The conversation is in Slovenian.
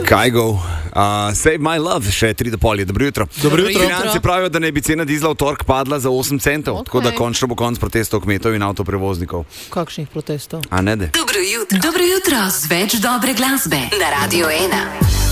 Kajgo, Save My Love, še 3:30. Dobro jutro. Financi pravijo, da ne bi cena dizla v torek padla za 8 centov, tako da končno bo konc protestov kmetov in avtoprevoznikov. Kakšnih protestov? A ne de? Dobro jutro z več dobre glasbe na Radio 1.